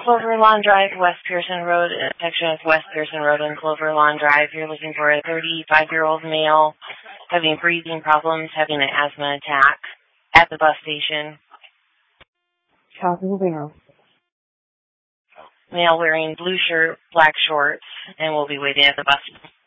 Clover Lawn Drive, West Pearson Road, section of West Pearson Road and Clover Lawn Drive. You're looking for a 35-year-old male having breathing problems, having an asthma attack at the bus station. Copy, moving on. Male wearing blue shirt, black shorts, and will be waiting at the bus.